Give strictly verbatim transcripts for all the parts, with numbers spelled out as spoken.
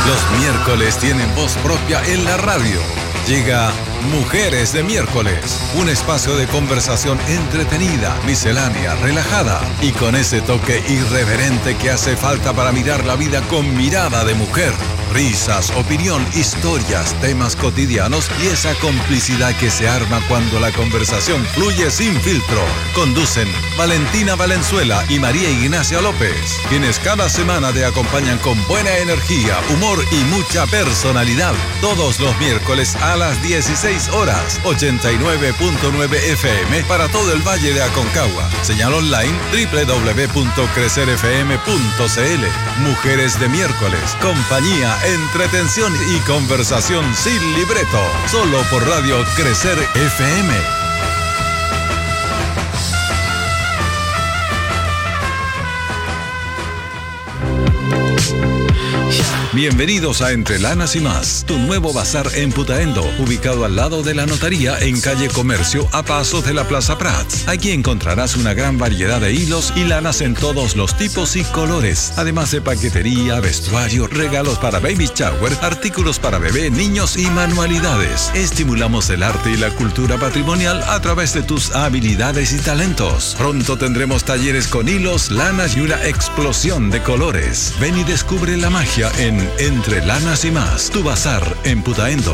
Los miércoles tienen voz propia en la radio. Llega Mujeres de Miércoles, un espacio de conversación entretenida, miscelánea, relajada y con ese toque irreverente que hace falta para mirar la vida con mirada de mujer. Risas, opinión, historias, temas cotidianos y esa complicidad que se arma cuando la conversación fluye sin filtro. Conducen Valentina Valenzuela y María Ignacia López, quienes cada semana te acompañan con buena energía, humor y mucha personalidad. Todos los miércoles a las dieciséis horas, ochenta y nueve punto nueve F M para todo el Valle de Aconcagua. Señal online doble u doble u doble u punto crecer f m punto c l. Mujeres de Miércoles, compañía, entretención y conversación sin libreto, solo por Radio Crecer F M. Bienvenidos a Entre Lanas y Más, tu nuevo bazar en Putaendo, ubicado al lado de la notaría en calle Comercio, a pasos de la Plaza Prats. Aquí encontrarás una gran variedad de hilos y lanas en todos los tipos y colores, además de paquetería, vestuario, regalos para baby shower, artículos para bebé, niños y manualidades. Estimulamos el arte y la cultura patrimonial a través de tus habilidades y talentos. Pronto tendremos talleres con hilos, lanas y una explosión de colores. Ven y descubre la magia en Entre Lanas y Más, tu bazar en Putaendo.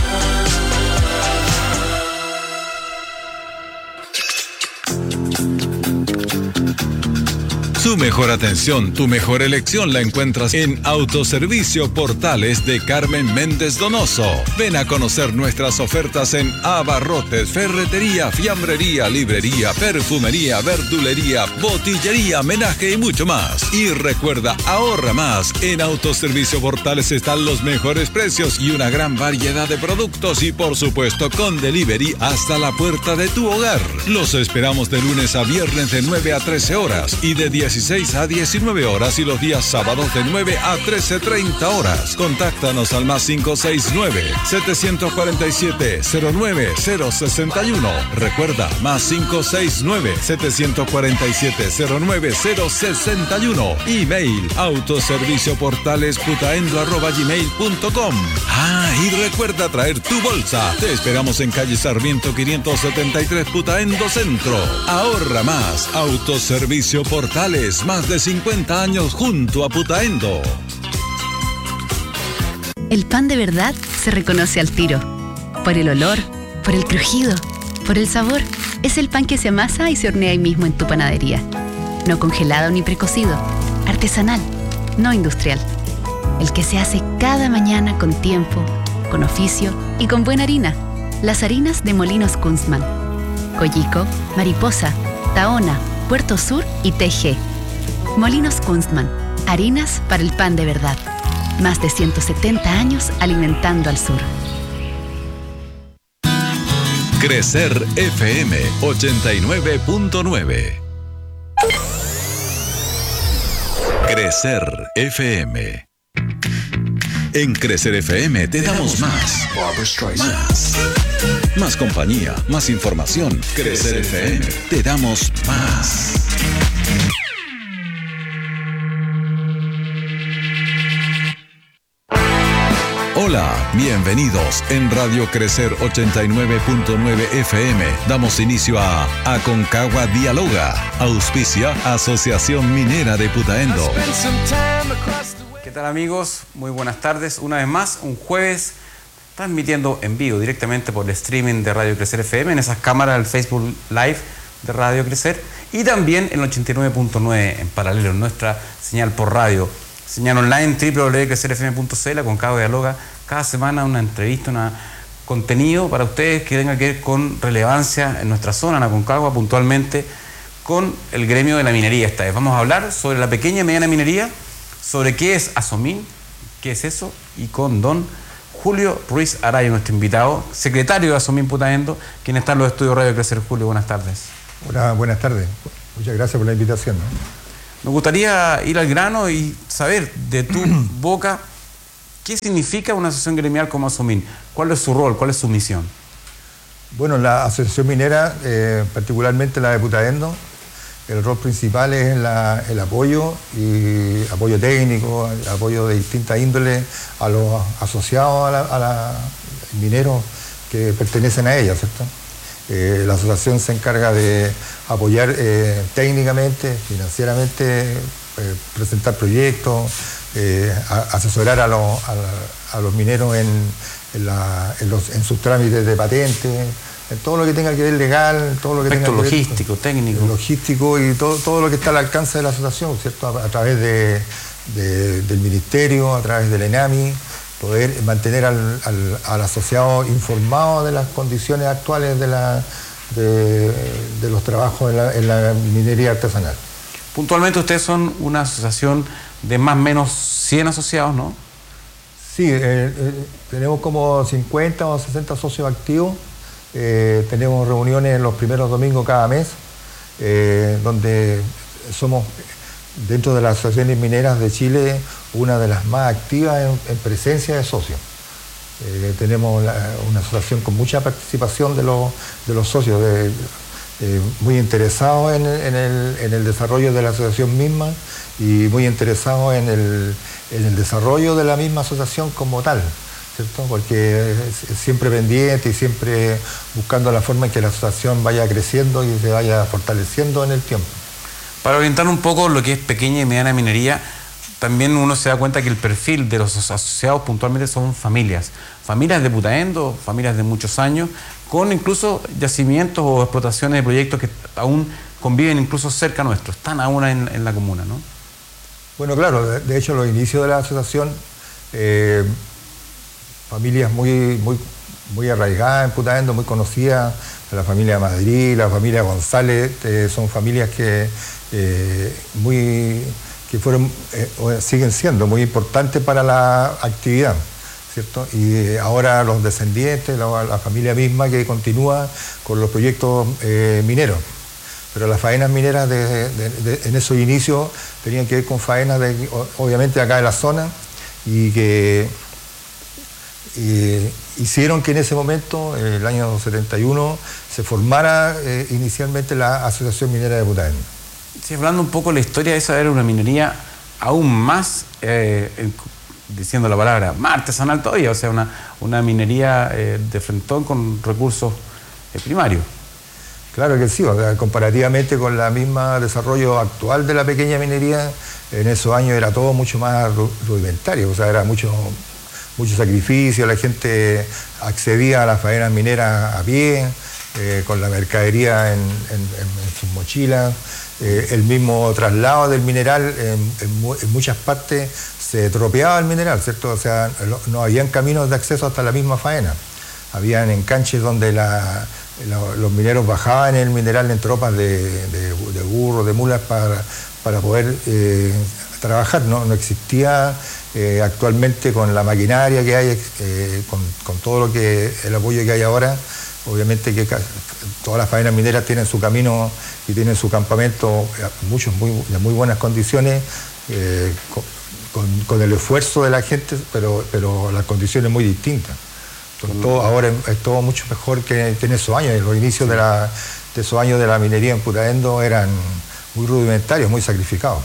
Tu mejor atención, tu mejor elección la encuentras en Autoservicio Portales de Carmen Méndez Donoso. Ven a conocer nuestras ofertas en abarrotes, ferretería, fiambrería, librería, perfumería, verdulería, botillería, menaje y mucho más. Y recuerda, ahorra más. En Autoservicio Portales están los mejores precios y una gran variedad de productos y por supuesto con delivery hasta la puerta de tu hogar. Los esperamos de lunes a viernes de nueve a trece horas y de dieciséis a diecinueve horas y los días sábados de nueve a trece treinta horas. Contáctanos al más cinco seis nueve, siete cuatro siete, cero nueve cero seis uno. Recuerda, más cinco seis nueve, siete cuatro siete, cero nueve cero seis uno. Email autoservicioportalesputaendo arroba gmail punto com. Ah, y recuerda traer tu bolsa. Te esperamos en calle Sarmiento quinientos setenta y tres Putaendo Centro. Ahorra más. Autoservicio Portales. Más de cincuenta años junto a Putaendo. El pan de verdad se reconoce al tiro. Por el olor, por el crujido, por el sabor. Es el pan que se amasa y se hornea ahí mismo en tu panadería. No congelado ni precocido. Artesanal, no industrial. El que se hace cada mañana con tiempo, con oficio y con buena harina. Las harinas de Molinos Kunstmann. Collico, Mariposa, Tahona, Puerto Sur y T G. Molinos Kunstmann, harinas para el pan de verdad. Más de ciento setenta años alimentando al sur. Crecer F M ochenta y nueve punto nueve. Crecer F M. En Crecer F M te damos más. Más. Más compañía, más información. Crecer F M. Te damos más. Hola, bienvenidos. En Radio Crecer ochenta y nueve punto nueve F M damos inicio a Aconcagua Dialoga. Auspicia Asociación Minera de Putaendo. ¿Qué tal, amigos? Muy buenas tardes. Una vez más, un jueves, transmitiendo en vivo directamente por el streaming de Radio Crecer F M, en esas cámaras del Facebook Live de Radio Crecer, y también en el ochenta y nueve punto nueve en paralelo, en nuestra señal por radio. Señal online doble u doble u doble u punto crecer f m punto c l. Aconcagua Dialoga, cada semana una entrevista, un contenido para ustedes que tenga que ver con relevancia en nuestra zona, en Aconcagua, puntualmente con el gremio de la minería. Esta vez vamos a hablar sobre la pequeña y mediana minería, sobre qué es Asomín, qué es eso, y con don Julio Ruiz Araya, nuestro invitado, secretario de Asomín Putaendo, quien está en los estudios Radio Crecer. Julio, buenas tardes. Hola, buenas tardes. Muchas gracias por la invitación, ¿no? Me gustaría ir al grano y saber de tu boca qué significa una asociación gremial como Asomín. ¿Cuál es su rol? ¿Cuál es su misión? Bueno, la asociación minera, eh, particularmente la de Putaendo, el rol principal es la, el apoyo, y apoyo técnico, apoyo de distintas índoles a los asociados a la, a la mineros que pertenecen a ella, ¿cierto? Eh, la asociación se encarga de apoyar eh, técnicamente, financieramente, eh, presentar proyectos, eh, a, asesorar a, los, a, la, a los mineros en, en, la, en, los, en sus trámites de patente, en todo lo que tenga que ver legal, todo lo que aspecto tenga que ver logístico, técnico. Logístico y todo, todo lo que está al alcance de la asociación, ¿cierto? A, a través de, de, del Ministerio, a través del ENAMI, poder mantener al, al, al asociado informado de las condiciones actuales de, la, de, de los trabajos en la, en la minería artesanal. Puntualmente ustedes son una asociación de más o menos cien asociados, ¿no? Sí, eh, eh, tenemos como cincuenta o sesenta socios activos. Eh, tenemos reuniones los primeros domingos cada mes, eh, donde somos, dentro de las asociaciones mineras de Chile, una de las más activas en, en presencia de socios. Eh, tenemos la, una asociación con mucha participación de los, de los socios, de, eh, muy interesados en, en, el, en el desarrollo de la asociación misma y muy interesados en el, en el desarrollo de la misma asociación como tal, ¿cierto? Porque es siempre pendiente y siempre buscando la forma en que la asociación vaya creciendo y se vaya fortaleciendo en el tiempo. Para orientar un poco lo que es pequeña y mediana minería, también uno se da cuenta que el perfil de los asociados puntualmente son familias. Familias de Putaendo, familias de muchos años, con incluso yacimientos o explotaciones de proyectos que aún conviven incluso cerca nuestro, están aún en, en la comuna, ¿no? Bueno, claro, de, de hecho los inicios de la asociación, eh, familias muy, muy, muy arraigadas en Putaendo, muy conocidas, la familia Madrid, la familia González, eh, son familias que, eh, muy, que fueron, eh, siguen siendo muy importantes para la actividad, ¿cierto? Y ahora los descendientes, la, la familia misma que continúa con los proyectos eh, mineros. Pero las faenas mineras de, de, de, en esos inicios tenían que ver con faenas de, obviamente acá de la zona, y que eh, hicieron que en ese momento, en el año setenta y uno, se formara eh, inicialmente la Asociación Minera de Putaendo. Sí, hablando un poco de la historia, esa era una minería aún más, eh, diciendo la palabra, más artesanal todavía, o sea, una, una minería eh, de frentón con recursos eh, primarios. Claro que sí, o sea, comparativamente con el mismo desarrollo actual de la pequeña minería, en esos años era todo mucho más rudimentario, o sea, era mucho, mucho sacrificio, la gente accedía a las faenas mineras a pie, eh, con la mercadería en, en, en sus mochilas, eh, el mismo traslado del mineral, en, en, en muchas partes se tropeaba el mineral, ¿cierto? O sea, no habían caminos de acceso hasta la misma faena, habían enganches donde la... los mineros bajaban el mineral en tropas de, de, de burros, de mulas para, para poder eh, trabajar. No, no existía eh, actualmente con la maquinaria que hay, eh, con, con todo lo que el apoyo que hay ahora. Obviamente que todas las faenas mineras tienen su camino y tienen su campamento, muchos muy, de muy buenas condiciones, eh, con, con, con el esfuerzo de la gente, pero, pero las condiciones muy distintas. Todo, ahora es todo mucho mejor que, que en esos años. Los inicios de, la, de esos años de la minería en Putaendo eran muy rudimentarios, muy sacrificados.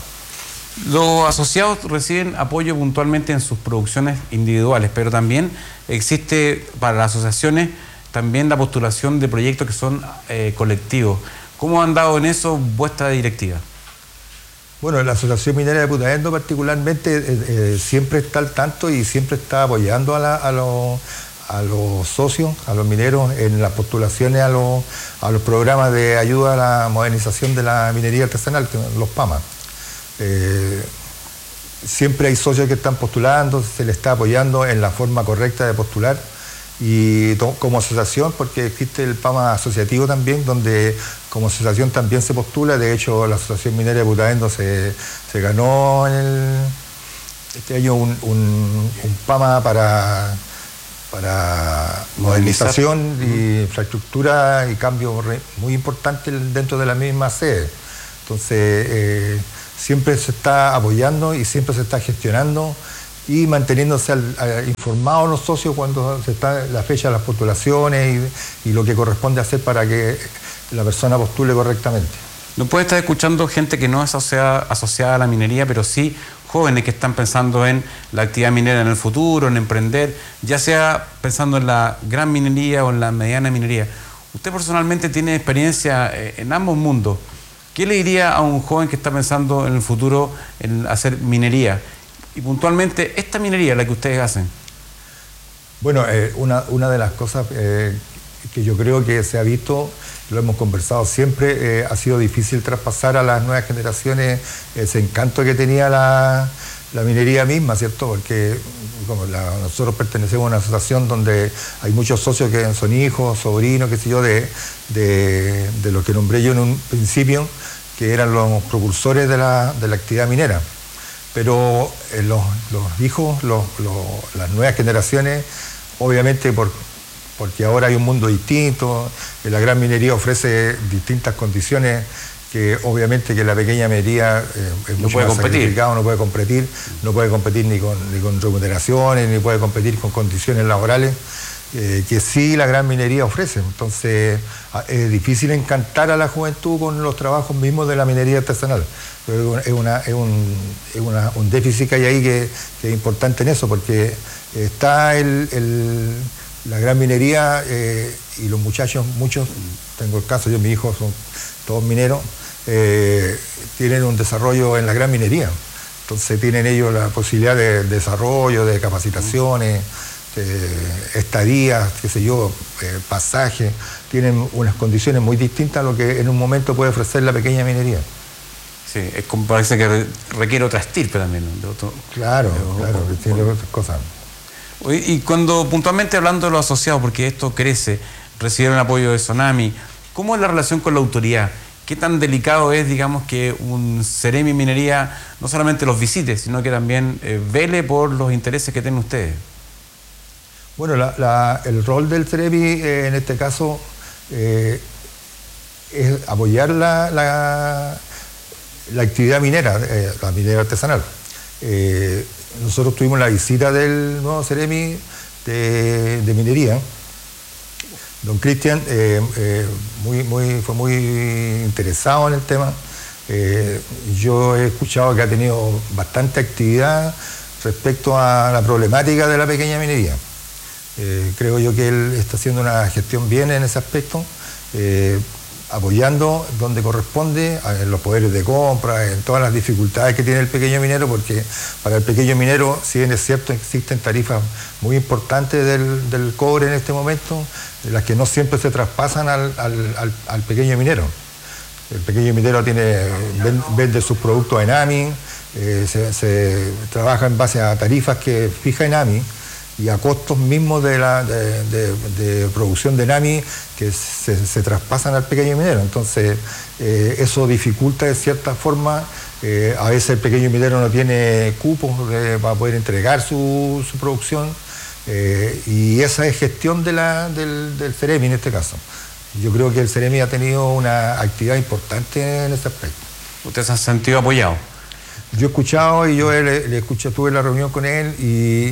Los asociados reciben apoyo puntualmente en sus producciones individuales, pero también existe para las asociaciones también la postulación de proyectos que son eh, colectivos. ¿Cómo han dado en eso vuestra directiva? Bueno, la Asociación Minera de Putaendo particularmente eh, eh, siempre está al tanto y siempre está apoyando a, la, a los... a los socios, a los mineros, en las postulaciones a los, a los programas de ayuda a la modernización de la minería artesanal, los P A M A. Eh, siempre hay socios que están postulando, se les está apoyando en la forma correcta de postular, y como asociación, porque existe el P A M A asociativo también, donde como asociación también se postula. De hecho, la Asociación Minera de Putaendo se, se ganó en el, este año un, un, un P A M A para... para modernización y infraestructura y cambio muy importante dentro de la misma sede. Entonces, eh, siempre se está apoyando y siempre se está gestionando y manteniéndose al, a, informados los socios cuando se está la fecha de las postulaciones y, y lo que corresponde hacer para que la persona postule correctamente. Nos puede estar escuchando gente que no es asociada, asociada a la minería, pero sí jóvenes que están pensando en la actividad minera en el futuro, en emprender, ya sea pensando en la gran minería o en la mediana minería. Usted personalmente tiene experiencia en ambos mundos. ¿Qué le diría a un joven que está pensando en el futuro en hacer minería? Y puntualmente, esta minería, la que ustedes hacen. Bueno, eh, una, una de las cosas eh, que yo creo que se ha visto, lo hemos conversado siempre, eh, ha sido difícil traspasar a las nuevas generaciones ese encanto que tenía la, la minería misma, ¿cierto? Porque como la, nosotros pertenecemos a una asociación donde hay muchos socios que son hijos, sobrinos, qué sé yo, de, de, de lo que nombré yo en un principio, que eran los propulsores de la, de la actividad minera. Pero eh, los, los hijos, los, los, las nuevas generaciones, obviamente por porque ahora hay un mundo distinto, la gran minería ofrece distintas condiciones que obviamente que la pequeña minería eh, es no mucho puede más competir. sacrificado, no puede competir, no puede competir ni con, ni con remuneraciones, ni puede competir con condiciones laborales, eh, que sí la gran minería ofrece. Entonces es difícil encantar a la juventud con los trabajos mismos de la minería artesanal. Pero es, una, es, un, es una, un déficit que hay ahí que, que es importante en eso, porque está el... el la gran minería eh, y los muchachos, muchos, tengo el caso, yo mis hijos son todos mineros, eh, tienen un desarrollo en la gran minería. Entonces tienen ellos la posibilidad de, de desarrollo, de capacitaciones, de estadías, qué sé yo, eh, pasajes, tienen unas condiciones muy distintas a lo que en un momento puede ofrecer la pequeña minería. Sí, es como parece que requiere otra estirpe también, ¿no? De otro, claro, de, claro, o, tiene otras cosas. Y cuando puntualmente hablando de los asociados, porque esto crece, recibieron apoyo de Sonami, ¿cómo es la relación con la autoridad? ¿Qué tan delicado es, digamos, que un Ceremi Minería no solamente los visite, sino que también eh, vele por los intereses que tienen ustedes? Bueno, la, la, el rol del Ceremi eh, en este caso eh, es apoyar la, la, la actividad minera, eh, la minera artesanal. Eh, Nosotros tuvimos la visita del nuevo Ceremi de, de minería. Don Cristian eh, eh, muy, muy, fue muy interesado en el tema. Eh, yo he escuchado que ha tenido bastante actividad respecto a la problemática de la pequeña minería. Eh, creo yo que él está haciendo una gestión bien en ese aspecto, eh, apoyando donde corresponde, en los poderes de compra, en todas las dificultades que tiene el pequeño minero, porque para el pequeño minero, si bien es cierto, existen tarifas muy importantes del, del cobre en este momento, las que no siempre se traspasan al, al, al, al pequeño minero. El pequeño minero tiene, vende sus productos en A M I, eh, se, se trabaja en base a tarifas que fija en A M I, y a costos mismos de, la, de, de, de producción de N A M I que se, se traspasan al pequeño minero. Entonces, eh, eso dificulta de cierta forma. Eh, a veces el pequeño minero no tiene cupos de, para poder entregar su, su producción, eh, y esa es gestión de la, del, del Ceremi en este caso. Yo creo que el Ceremi ha tenido una actividad importante en ese aspecto. ¿Ustedes se han sentido apoyados? Yo he escuchado y yo le, le escuché, tuve la reunión con él y,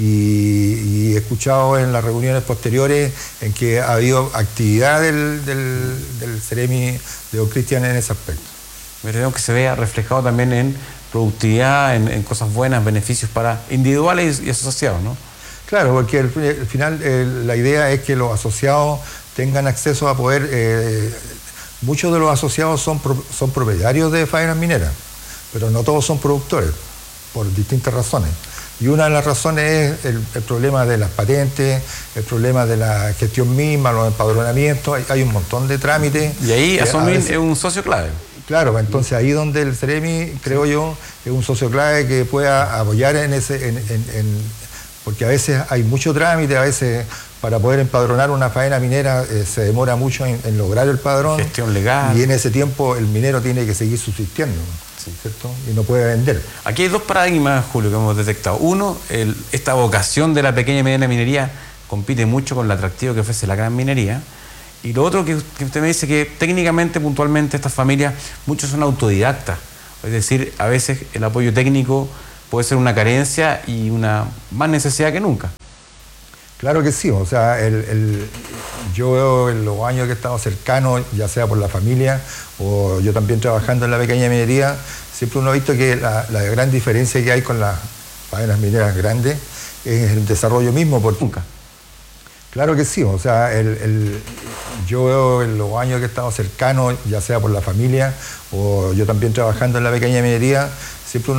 y, y he escuchado en las reuniones posteriores en que ha habido actividad del, del, del Ceremi de Don Cristian en ese aspecto. Veremos que se vea reflejado también en productividad, en, en cosas buenas, beneficios para individuales y asociados, ¿no? Claro, porque al, al final eh, la idea es que los asociados tengan acceso a poder... Eh, muchos de los asociados son, pro, son propietarios de faenas mineras, pero no todos son productores, por distintas razones. Y una de las razones es el, el problema de las patentes, el problema de la gestión misma, los empadronamientos, hay, hay un montón de trámites. Y ahí Asomín es un socio clave. Claro, entonces ahí donde el Ceremi, creo yo, es un socio clave que pueda apoyar en ese... En, en, en, porque a veces hay mucho trámite, a veces para poder empadronar una faena minera eh, se demora mucho en, en lograr el padrón. Gestión legal. Y en ese tiempo el minero tiene que seguir subsistiendo. Sí. ¿Cierto? Y no puede vender. Aquí hay dos paradigmas, Julio, que hemos detectado. Uno, el, esta vocación de la pequeña y mediana minería compite mucho con el atractivo que ofrece la gran minería. Y lo otro que, que usted me dice que técnicamente, puntualmente, estas familias, muchos son autodidactas. Es decir, a veces el apoyo técnico puede ser una carencia y una más necesidad que nunca. Claro que sí, o sea, el, el, yo veo en los años que he estado cercano, ya sea por la familia o yo también trabajando en la pequeña minería, siempre uno ha visto que la, la gran diferencia que hay con las faenas mineras grandes es el desarrollo mismo. Por... Nunca. Claro que sí, o sea, el, el, yo veo en los años que he estado cercano, ya sea por la familia o yo también trabajando en la pequeña minería, siempre uno